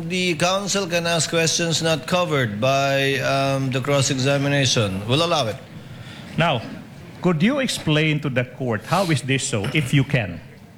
the counsel can ask questions not covered by the cross-examination. We'll allow it. Now, could you explain to the court how is this so, if you can?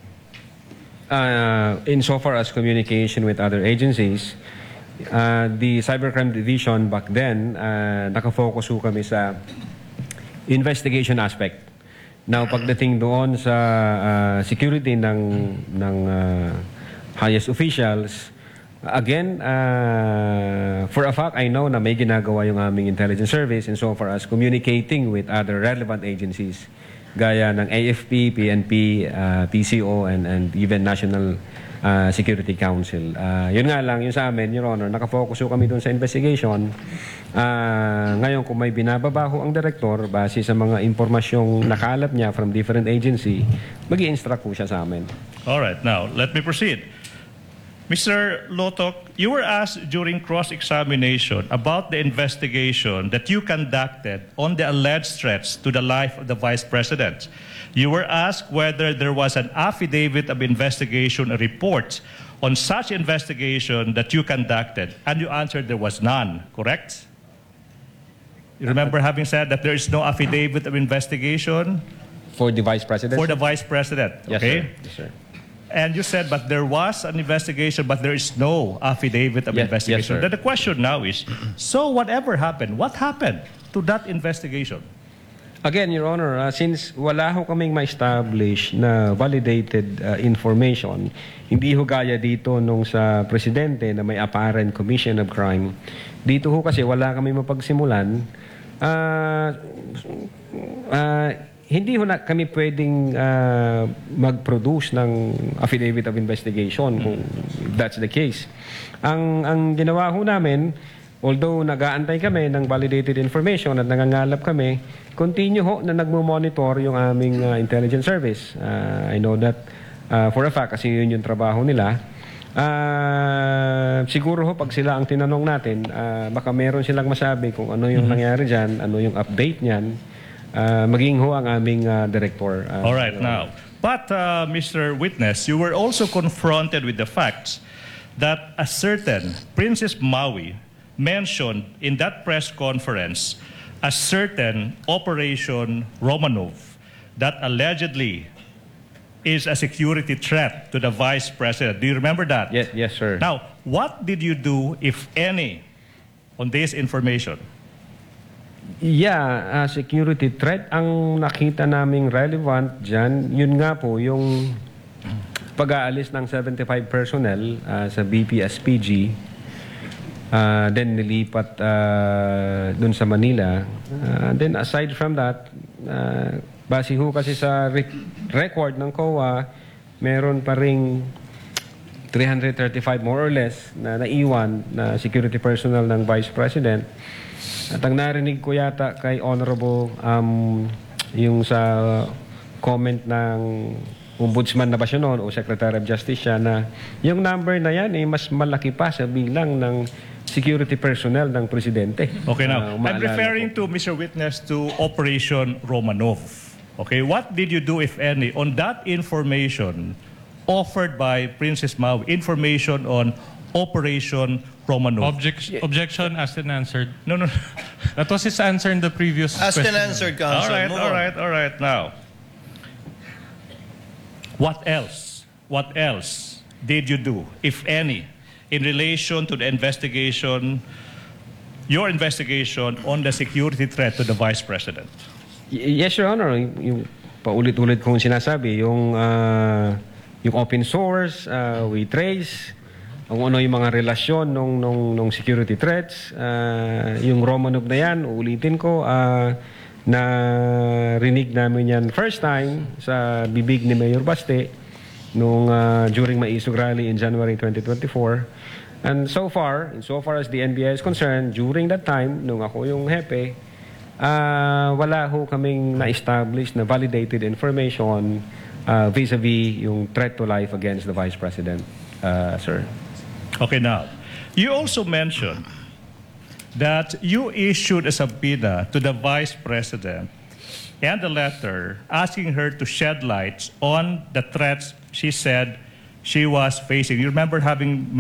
Insofar as communication with other agencies, the Cybercrime Division back then, nakafocus ho kami sa investigation aspect. Now, pagdating doon sa security ng highest officials, again, for a fact, I know na may ginagawa yung aming intelligence service insofar as communicating with other relevant agencies gaya ng AFP, PNP, PCO, and even National Security Council. Yun nga lang, yun sa amin, Your Honor, nakafocus kami doon sa investigation. Ngayon, kung may binababaho ang direktor, base sa mga impormasyong nakalap niya from different agency, mag-i-instruct po siya sa amin. All right, now, let me proceed. Mr. Lotok, you were asked during cross-examination about the investigation that you conducted on the alleged threats to the life of the Vice President. You were asked whether there was an affidavit of investigation, a report on such investigation that you conducted, and you answered there was none, correct? You remember having said that there is no affidavit of investigation? For the Vice President? For the Vice President, yes, okay? Sir. Yes, sir. And you said, but there was an investigation, but there is no affidavit of investigation. Yes, then the question now is, so whatever happened, what happened to that investigation? Again, Your Honor, since wala ho kaming ma-establish na validated information, hindi ho gaya dito nung sa Presidente na may apparent commission of crime, dito ho kasi wala kami mapagsimulan, hindi ho na kami pwedeng mag-produce ng affidavit of investigation kung that's the case. Ang ginawa ho namin, although nag-aantay kami ng validated information at nangangalap kami, continue ho na nagmo-monitor yung aming intelligence service. I know that for a fact kasi yun yung trabaho nila. Siguro ho pag sila ang tinanong natin, baka meron silang masabi kung ano yung nangyari dyan, ano yung update niyan. Maging ho ang aming director. All right, now. But, Mr. Witness, you were also confronted with the facts that a certain Princess Maui mentioned in that press conference a certain Operation Romanov that allegedly is a security threat to the Vice President. Do you remember that? Yes, sir. Now, what did you do, if any, on this information? Yeah, security threat. Ang nakita naming relevant dyan, yun nga po, yung pag-aalis ng 75 personnel sa BPSPG, then nilipat dun sa Manila. Then aside from that, base ho kasi sa record ng COA, meron pa ring 335 more or less na naiwan na security personnel ng Vice President. At ang narinig ko yata kay Honorable yung sa comment ng Ombudsman na ba siya noon o Secretary of Justice siya na yung number na yan mas malaki pa sa bilang ng security personnel ng Presidente. Okay, now, I'm referring to, Mr. Witness, to Operation Romanov. Okay, what did you do, if any, on that information offered by Princess Maui, information on Operation Romanov? Objection asked and answered. No. That was his answer in the previous Asked question. and answered, Counsel. All right. Now, what else did you do, if any, in relation to the investigation, your investigation on the security threat to the Vice President? Yes, Your Honor. Yung paulit-ulit kong sinasabi, yung open source, we trace, kung ano yung mga relasyon nung security threats, yung Romanov na yan, uulitin ko, na rinig namin yan first time sa bibig ni Mayor Baste nung during Maisog Rally in January 2024. And so far as the NBI is concerned, during that time, nung ako yung hepe, wala ho kaming na-establish na validated information vis-a-vis yung threat to life against the Vice President, sir. Okay, now, you also mentioned that you issued a subpoena to the Vice President and a letter asking her to shed light on the threats she said she was facing. You remember having